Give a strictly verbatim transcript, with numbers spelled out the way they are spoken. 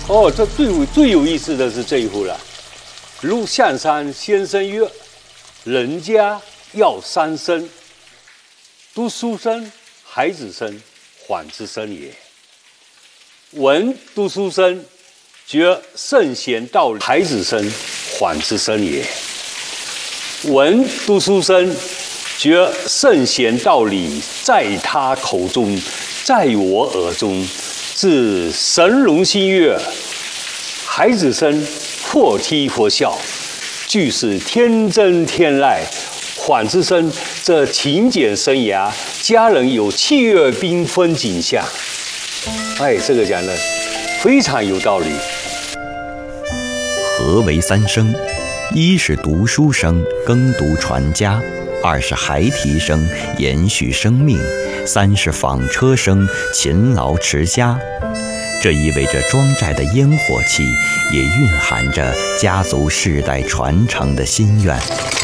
哦，这最最有意思的是这一户了。陆象山先生曰：“人家要三生，读书生、孩子生、缓之生也。闻读书生，觉圣贤道理，孩子生、缓之生也。闻读书生，觉圣贤道理在他口中，在我耳中。”是神龙心悦，孩子生或踢或笑，俱是天真天籁。缓之生这勤俭生涯，家人有气月缤纷景象。哎，这个讲的非常有道理。 何为三生？一是读书生，耕读传家；二是孩提生，延续生命；三是纺车生，勤劳持家。这意味着庄寨的烟火气，也蕴含着家族世代传承的心愿。